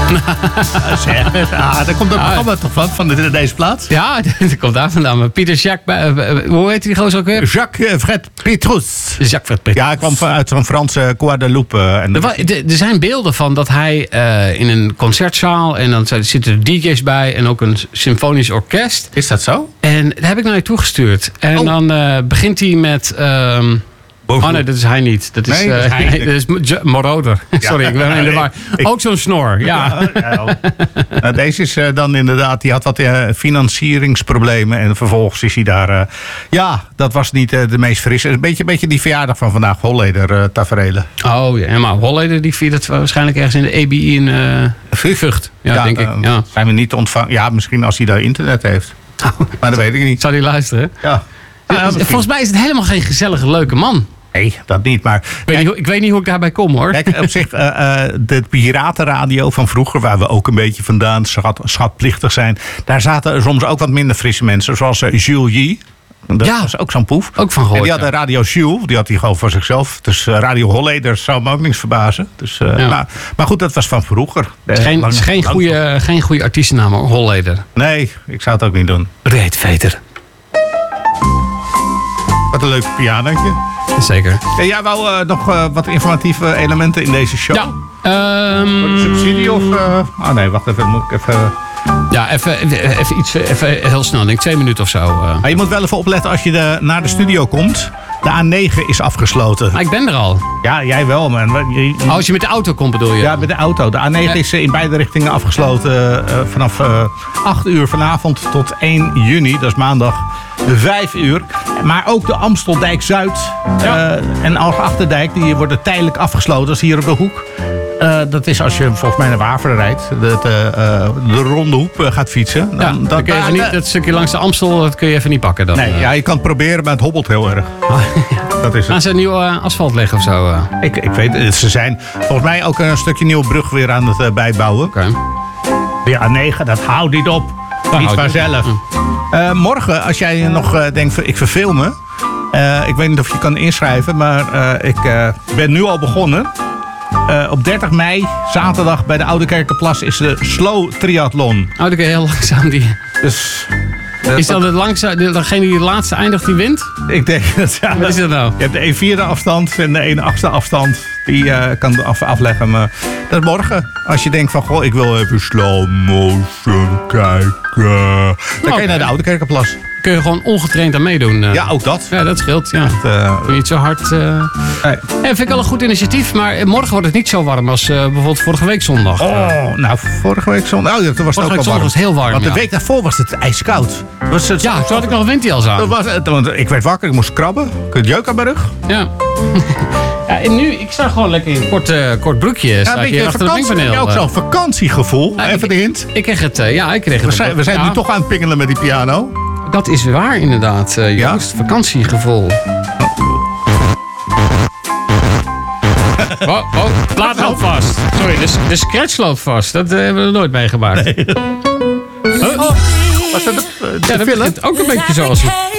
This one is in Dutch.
Daar komt het programma toch van deze plaats? Ja, dat komt daar vandaan. Maar Pieter Jacques... hoe heet die gozer ook weer? Jacques Fred Petrus. Jacques Fred Petrus. Ja, hij kwam uit zo'n Franse Guadeloupe. Er zijn beelden van dat hij in een concertzaal... en dan zitten er DJ's bij en ook een symfonisch orkest. Is dat zo? En daar heb ik naar je toegestuurd. En dan begint hij met... nee, dat is hij niet. Dat is, dat is Moroder. Sorry, ik ben in de war. Ook zo'n snor, ja. Nou, deze is dan inderdaad... Die had wat financieringsproblemen. En vervolgens is hij daar... dat was niet de meest frisse. Een beetje die verjaardag van vandaag. Holleder taferelen. Oh ja, maar Holleder die viert het waarschijnlijk ergens in de EBI in Vught. Ja, denk ik. Ja. Zijn we niet ontvangen? Ja, misschien als hij daar internet heeft. Maar dat weet ik niet. Zou hij luisteren? Ja. Volgens mij is het helemaal geen gezellige, leuke man. Nee, dat niet. Maar ik weet niet hoe ik daarbij kom, hoor. Kijk, op zich, de piratenradio van vroeger... waar we ook een beetje vandaan schatplichtig zijn... daar zaten soms ook wat minder frisse mensen. Zoals Jules J. Dat was ook zo'n poef. Ook van gehoord. En die had de Radio Jules, die had hij gewoon voor zichzelf. Dus Radio Holleder zou me ook niks verbazen. Dus, maar goed, dat was van vroeger. Geen goede artiestennaam, hoor, Holleder. Nee, ik zou het ook niet doen. Reetveter. Wat een leuk pianootje. Zeker. En jij wou nog wat informatieve elementen in deze show? Ja. Subsidie of... nee, wacht even. Moet ik even... Ja, even heel snel. Denk 2 minuten of zo. Maar je moet wel even opletten als je naar de studio komt. De A9 is afgesloten. Maar ik ben er al. Ja, jij wel, man. Als je met de auto komt, bedoel je? Ja, met de auto. De A9 is in beide richtingen afgesloten vanaf 8 uur vanavond tot 1 juni. Dat is maandag 5 uur. Maar ook de Amsteldijk Zuid en Achterdijk, die worden tijdelijk afgesloten. Dat is hier op de hoek. Dat is als je volgens mij naar Waveren rijdt. De ronde hoep gaat fietsen. Dan kun je even niet, dat stukje langs de Amstel, dat kun je even niet pakken. Dan. Nee, je kan het proberen, maar het hobbelt heel erg. Dat is het. Gaan ze een nieuw asfalt leggen of zo? Ik weet het. Ze zijn volgens mij ook een stukje nieuwe brug weer aan het bijbouwen. Okay. Ja, 9, dat houdt niet op. Niet vanzelf. Morgen, als jij nog denkt, ik verveel me. Ik weet niet of je kan inschrijven, maar ik ben nu al begonnen. Op 30 mei, zaterdag, bij de Oude Kerkenplas is de Slow Triathlon. Oh, dan kun je heel langzaam die... Dus... Is dat degene die het laatste eindigt, die wint? Ik denk dat, ja. Wat is dat nou? Je hebt de 1/4 afstand en de 1/8 afstand. Die kan afleggen. Maar dat is morgen. Als je denkt van, goh, ik wil even slow motion kijken. Dan kan je naar de Oude Kerkenplas. Kun je gewoon ongetraind aan meedoen. Ja, ook dat. Ja, dat scheelt. Ja. Kun je niet zo hard... Nee. En vind ik wel een goed initiatief. Maar morgen wordt het niet zo warm als bijvoorbeeld vorige week zondag. Nou, vorige week zondag... Oh, toen was het ook wel warm. Was heel warm. Want de week daarvoor was het ijskoud. Ja, toen had ik nog windjas aan. Want ik werd wakker, ik moest krabben. Ik had jeuk aan mijn rug. Ja. Ja, en nu, ik sta gewoon lekker in een kort broekje. Ja, een beetje vakantie, ook zo'n vakantiegevoel. Even de hint. Ik kreeg het, ik kreeg het. We zijn nu toch aan het pingelen met die piano. Dat is waar, inderdaad. Juist, vakantiegevoel. Het plaat loopt vast. Sorry, de scratch loopt vast. Dat hebben we nooit meegemaakt. Nee. Was dat de film? Ja, dat begint ook een beetje zoals...